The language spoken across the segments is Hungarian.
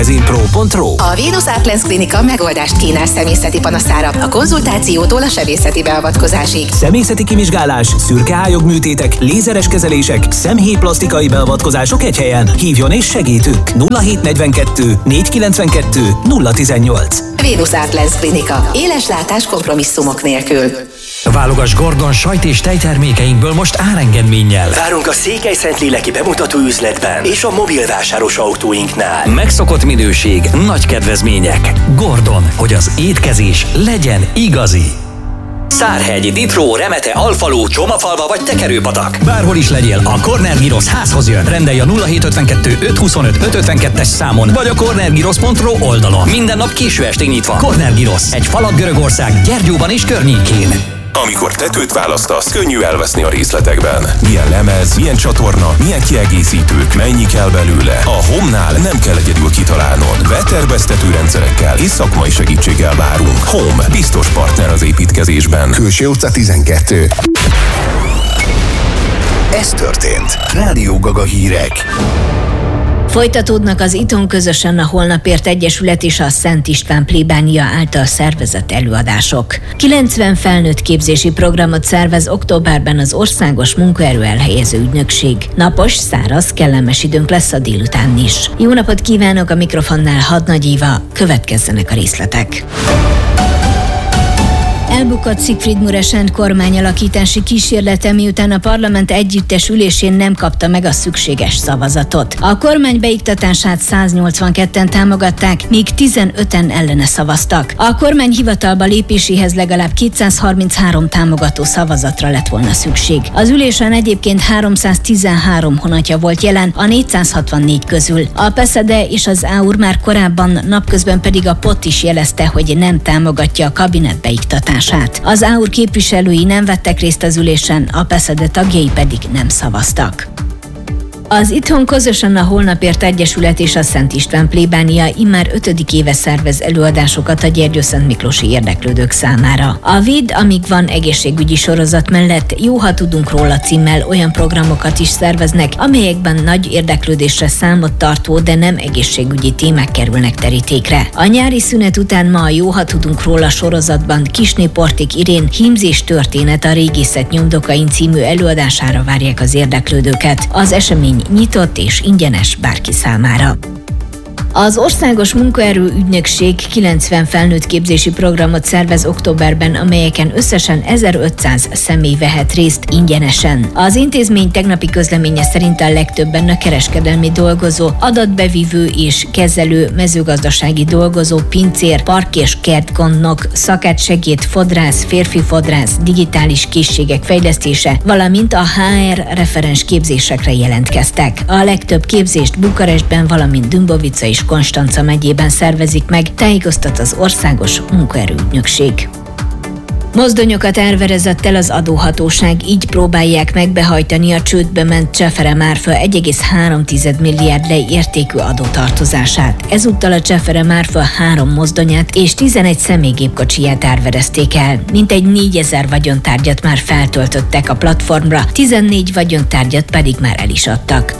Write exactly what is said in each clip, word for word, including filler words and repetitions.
Zinpro pont ro. A Venus Art Lens Klinika megoldást kínál szemészeti panaszára, a konzultációtól a sebészeti beavatkozásig. Szemészeti kivizsgálás, szürkeályog műtétek, lézeres kezelések, szemhéjplasztikai beavatkozások egy helyen. Hívjon és segítünk! nulla hét negyvenkettő négyszázkilencvenkettő nulla tizennyolc. Venus Art Lens Klinika. Éles látás kompromisszumok nélkül. Válogass Gordon sajt és tejtermékeinkből most árengedménnyel. Várunk a Székelyszentlélleki bemutató üzletben és a mobilvásáros autóinknál. Megszokott minőség, nagy kedvezmények. Gordon, hogy az étkezés legyen igazi. Szárhegy, Ditró, Remete, Alfaló, Csomafalva vagy Tekerőpatak. Bárhol is legyél, a Corner Gyrosz házhoz jön. Rendelj a nulla hét ötvenkettő ötszázhuszonöt ötszázötvenkettes számon, vagy a corner gyrosz pont ro oldalon. Minden nap késő estig nyitva. Corner Gyrosz, egy falat Görögország, Gyergyóban és környékén. Amikor tetőt választasz, könnyű elveszni a részletekben. Milyen lemez, milyen csatorna, milyen kiegészítők, mennyi kell belőle. A Home-nál nem kell egyedül kitalálnod. Wetherbest tetőrendszerekkel és szakmai segítséggel várunk. Home, biztos partner az építkezésben. Külső utca tizenkettő. Ez történt. Rádió Gaga hírek. Folytatódnak az Itthon közösen a Holnapért Egyesület és a Szent István plébánia által szervezett előadások. kilencven felnőtt képzési programot szervez októberben az Országos Munkaerő Elhelyező Ügynökség. Napos, száraz, kellemes időnk lesz a délután is. Jó napot kívánok, a mikrofonnál Hadnagy Éva, következzenek a részletek. Elbukott Siegfried Mureșan kormányalakítási kísérlete, miután a parlament együttes ülésén nem kapta meg a szükséges szavazatot. A kormány beiktatását száznyolcvanketten támogatták, míg tizenöten ellene szavaztak. A kormány hivatalba lépéséhez legalább kétszázharminchárom támogató szavazatra lett volna szükség. Az ülésen egyébként háromszáztizenhárom honatja volt jelen a négyszázhatvannégy közül. A pé es zé dé és az á u er már korábban, napközben pedig a pé o té is jelezte, hogy nem támogatja a kabinet beiktatását. Az á u er képviselői nem vettek részt az ülésen, a pé es zé dé tagjai pedig nem szavaztak. Az Itthon közösen a Holnapért Egyesület és a Szent István plébánia immár ötödik éve szervez előadásokat a Gyergyószent Miklósi érdeklődők számára. A Véd, amíg van egészségügyi sorozat mellett Jó, ha tudunk róla címmel olyan programokat is szerveznek, amelyekben nagy érdeklődésre számot tartó, de nem egészségügyi témák kerülnek terítékre. A nyári szünet után ma a Jó, ha tudunk róla sorozatban Kisné Porték Irén Hímzés történet a régészet nyomdokain című előadására várják az érdeklődőket. Az esemény nyitott és ingyenes bárki számára. Az Országos Munkaerő Ügynökség kilencven felnőtt képzési programot szervez októberben, amelyeken összesen ezerötszáz személy vehet részt ingyenesen. Az intézmény tegnapi közleménye szerint a legtöbben a kereskedelmi dolgozó, adatbevívő és kezelő, mezőgazdasági dolgozó, pincér, park- és kertgondnok, szakácsegéd, fodrász, férfi fodrász, digitális készségek fejlesztése, valamint a há er referens képzésekre jelentkeztek. A legtöbb képzést Bukarestben, valamint Dümbovica és Konstanca megyében szervezik meg, tájékoztat az Országos Munkaerőügynökség. Mozdonyokat árverezett el az adóhatóság, így próbálják megbehajtani a csődbe ment Csefere Márfa egy egész három milliárd lej értékű adótartozását. Ezúttal a Csefere Márfa három mozdonyát és tizenegy személygépkocsiját árverezték el. Mintegy négyezer vagyontárgyat már feltöltöttek a platformra, tizennégy vagyontárgyat pedig már el is adtak.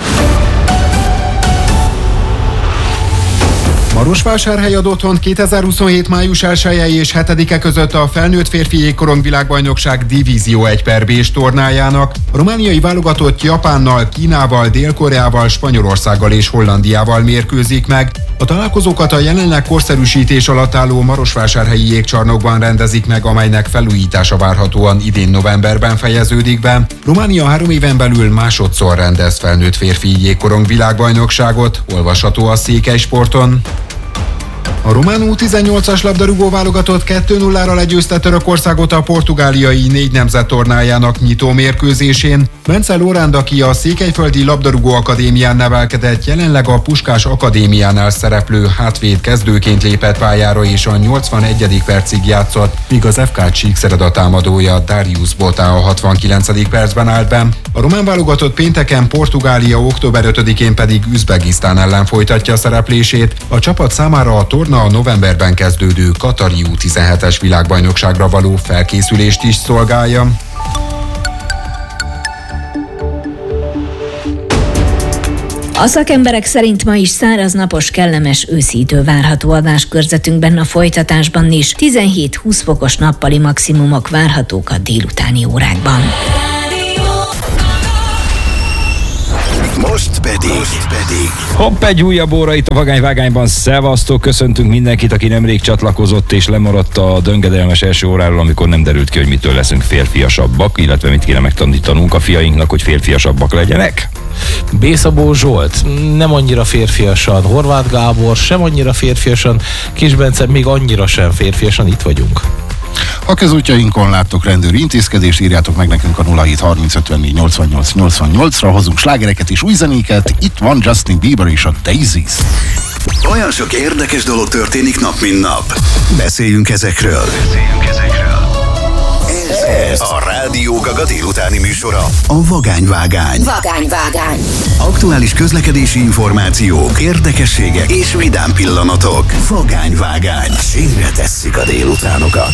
Marosvásárhely ad otthont kétezer-huszonhét május elsője és hetedike között a felnőtt férfi jégkorong világbajnokság Divízió egy per bé-s tornájának. A romániai válogatott Japánnal, Kínával, Dél-Koreával, Spanyolországgal és Hollandiával mérkőzik meg. A találkozókat a jelenleg korszerűsítés alatt álló Marosvásárhelyi jégcsarnokban rendezik meg, amelynek felújítása várhatóan idén novemberben fejeződik be. Románia három éven belül másodszor rendez felnőtt férfi jégkorong világbajnokságot, olvasható a Székelysporton. A román U tizennyolcas labdarúgó válogatott kettő nullára legyőzte Törökországot a portugáliai négy nemzet tornájának nyitó mérkőzésén. Bence Lóránd, aki a Székelyföldi Labdarúgó Akadémián nevelkedett, jelenleg a Puskás Akadémiánál szereplő hátvéd kezdőként lépett pályára és a nyolcvanegyedik percig játszott, míg az ef ká Csíkszereda támadója Darius Botá a hatvankilencedik percben állt be. A román válogatott pénteken Portugália, október ötödikén pedig Üzbegisztán ellen folytatja szereplését. A csapat számára a torna a novemberben kezdődő katari U tizenhetes világbajnokságra való felkészülést is szolgálja. A szakemberek szerint ma is száraz, napos, kellemes őszi idő várható a váskörzetünkben, a folytatásban is. tizenhét-húsz fokos nappali maximumok várhatók a délutáni órákban. Most pedig, Most pedig. Hopp, egy újabb óra itt a Vagányvágányban. Szevasztok, köszöntünk mindenkit, aki nemrég csatlakozott és lemaradt a döngedelmes első óráról, amikor nem derült ki, hogy mitől leszünk férfiasabbak, illetve mit kéne megtanítanunk a fiainknak, hogy férfiasabbak legyenek. Bészabó Zsolt nem annyira férfiasan, Horváth Gábor sem annyira férfiasan, Kis Bence még annyira sem férfiasan, itt vagyunk. Ha közútjainkon láttok rendőri intézkedést, írjátok meg nekünk a nulla hét harminc ötvennégy nyolcvannyolc nyolcvannyolcra, hozunk slágereket és új zenéket. Itt van Justin Bieber és a Daisies. Olyan sok érdekes dolog történik nap, mint nap. Beszéljünk ezekről. Beszéljünk ezekről. Ez, ez a Rádió Gaga délutáni műsora, a Vagányvágány. Vagányvágány. Aktuális közlekedési információk, érdekességek és vidám pillanatok. Vagányvágány. Sínre tesszük a délutánokat.